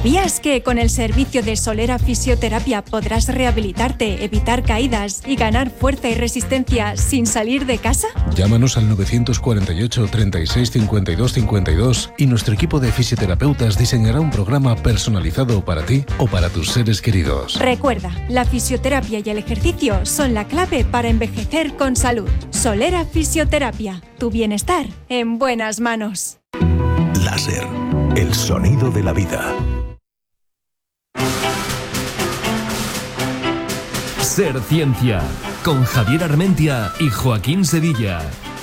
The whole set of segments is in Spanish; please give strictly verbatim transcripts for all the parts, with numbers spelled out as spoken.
¿Sabías que con el servicio de Solera Fisioterapia podrás rehabilitarte, evitar caídas y ganar fuerza y resistencia sin salir de casa? Llámanos al nueve cuatro ocho, treinta y seis, cincuenta y dos cincuenta y dos y nuestro equipo de fisioterapeutas diseñará un programa personalizado para ti o para tus seres queridos. Recuerda, la fisioterapia y el ejercicio son la clave para envejecer con salud. Solera Fisioterapia, tu bienestar en buenas manos. Láser, el sonido de la vida. Ser Ciencia, con Javier Armentia y Joaquín Sevilla.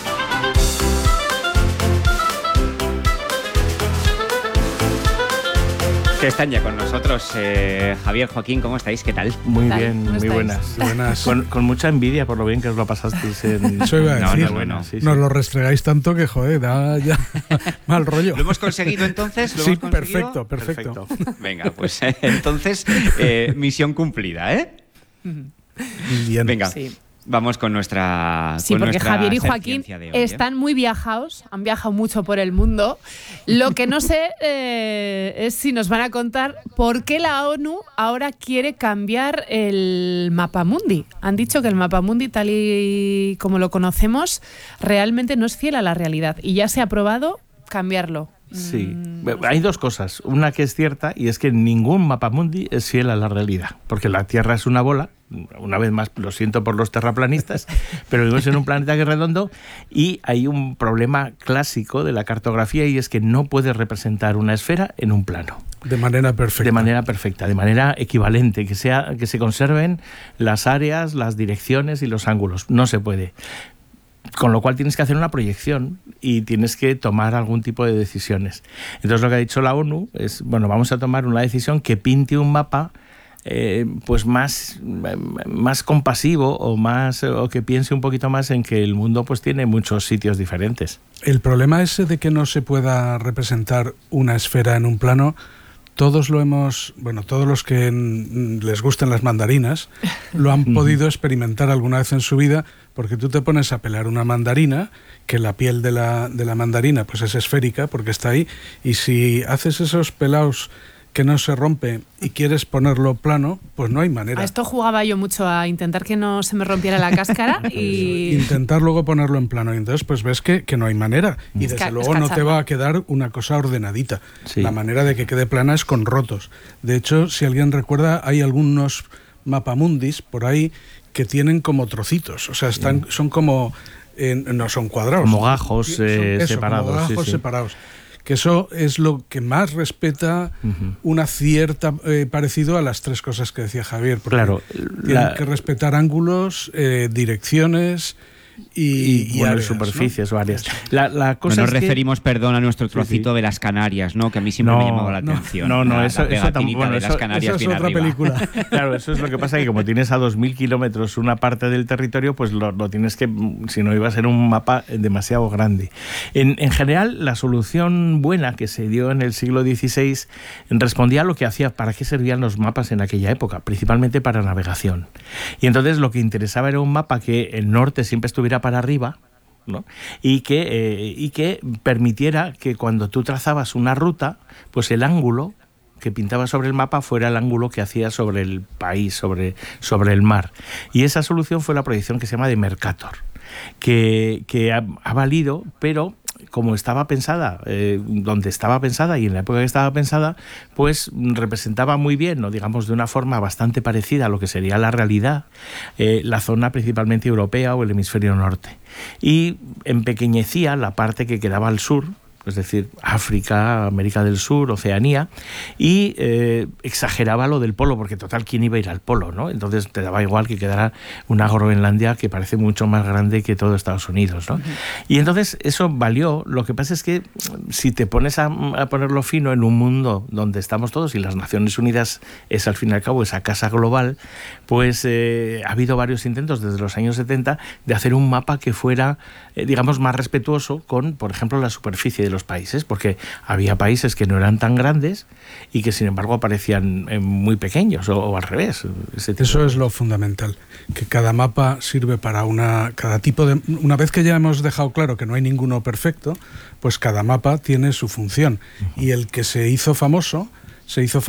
Que están ya con nosotros. Eh, Javier, Joaquín, ¿cómo estáis? ¿Qué tal? Muy ¿Tal? bien, muy buenas. buenas. Con, con mucha envidia por lo bien que os lo pasasteis en... Eso iba a decir. No, no, bueno. Sí, sí. Nos lo restregáis tanto que, joder, da ya mal rollo. ¿Lo hemos conseguido entonces? ¿Lo sí, hemos conseguido? perfecto, perfecto, perfecto. Venga, pues eh, entonces, eh, misión cumplida, ¿eh? Bien. Venga. Sí. Vamos con nuestra. Sí, con porque nuestra Javier y Joaquín hoy, ¿eh? están muy viajados, han viajado mucho por el mundo. Lo que no sé eh, es si nos van a contar por qué la ONU ahora quiere cambiar el mapamundi. Han dicho que el mapamundi, tal y como lo conocemos, realmente no es fiel a la realidad y ya se ha aprobado cambiarlo. Sí, hay dos cosas. Una que es cierta y es que ningún mapamundi es fiel a la realidad, porque la Tierra es una bola. Una vez más, lo siento por los terraplanistas, pero vivimos en un planeta que es redondo y hay un problema clásico de la cartografía y es que no puedes representar una esfera en un plano. De manera perfecta. De manera perfecta, de manera equivalente, que sea, que se conserven las áreas, las direcciones y los ángulos. No se puede. Con lo cual tienes que hacer una proyección y tienes que tomar algún tipo de decisiones. Entonces lo que ha dicho la ONU es, bueno, vamos a tomar una decisión que pinte un mapa eh, pues más, más compasivo o, más, o que piense un poquito más en que el mundo pues tiene muchos sitios diferentes. El problema ese de que no se pueda representar una esfera en un plano, todos lo hemos, bueno, todos los que en, les gustan las mandarinas lo han podido experimentar alguna vez en su vida, porque tú te pones a pelar una mandarina, que la piel de la, de la mandarina pues es esférica porque está ahí, y si haces esos pelados que no se rompe y quieres ponerlo plano, pues no hay manera. A esto jugaba yo mucho, a intentar que no se me rompiera la cáscara y... intentar luego ponerlo en plano, y entonces pues ves que, que no hay manera, y desde Ca- luego no te va a quedar una cosa ordenadita. Sí. La manera de que quede plana es con rotos. De hecho, si alguien recuerda, hay algunos mapamundis por ahí que tienen como trocitos, o sea, están, son como, eh, no son cuadrados. Como gajos eh, son, eso, separados. Como gajos sí, sí. separados. Que eso es lo que más respeta uh-huh. una cierta eh, parecido a las tres cosas que decía Javier. Porque claro, tienen la... que respetar ángulos, eh, direcciones y, y, y bueno, áreas, superficies ¿no? varias. La, la cosa no nos es referimos, que... perdón, a nuestro trocito sí, sí. de las Canarias, ¿no? Que a mí siempre no, me ha llamado la no, atención. No, no, la, eso, la eso tampoco. Bueno, de eso, las Canarias eso es otra arriba. película. Claro, eso es lo que pasa, que como tienes a dos mil kilómetros una parte del territorio, pues lo, lo tienes que, si no iba a ser un mapa demasiado grande. En, en general, la solución buena que se dio en el siglo dieciséis respondía a lo que hacía, para qué servían los mapas en aquella época, principalmente para navegación. Y entonces lo que interesaba era un mapa que el norte siempre estuviera para arriba, ¿no? Y que, eh, y que permitiera que cuando tú trazabas una ruta, pues el ángulo que pintaba sobre el mapa fuera el ángulo que hacía sobre el país, sobre, sobre el mar. Y esa solución fue la proyección que se llama de Mercator, que, que ha, ha valido, pero como estaba pensada, eh, donde estaba pensada y en la época que estaba pensada, pues representaba muy bien, ¿no? Digamos, de una forma bastante parecida a lo que sería la realidad, eh, la zona principalmente europea o el hemisferio norte. Y empequeñecía la parte que quedaba al sur, es decir, África, América del Sur, Oceanía, y eh, exageraba lo del polo, porque total, ¿quién iba a ir al polo, no? Entonces te daba igual que quedara una Groenlandia que parece mucho más grande que todo Estados Unidos, ¿no? Uh-huh. Y entonces eso valió. Lo que pasa es que si te pones a, a ponerlo fino en un mundo donde estamos todos, y las Naciones Unidas es al fin y al cabo esa casa global, pues eh, ha habido varios intentos desde los años setenta de hacer un mapa que fuera, eh, digamos, más respetuoso con, por ejemplo, la superficie de los países, porque había países que no eran tan grandes y que sin embargo aparecían eh, muy pequeños, o, o al revés. Ese tipo Eso de... es lo fundamental, que cada mapa sirve para una, cada tipo de... Una vez que ya hemos dejado claro que no hay ninguno perfecto, pues cada mapa tiene su función. Uh-huh. Y el que se hizo famoso, se hizo